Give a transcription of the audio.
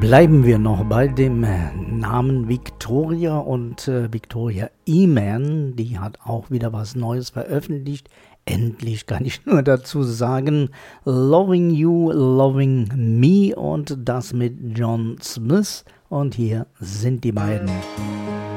Bleiben wir noch bei dem Namen Victoria und Victoria Eman, die hat auch wieder was Neues veröffentlicht. Endlich kann ich nur dazu sagen, Loving You, Loving Me und das mit John Smith. Und hier sind die beiden.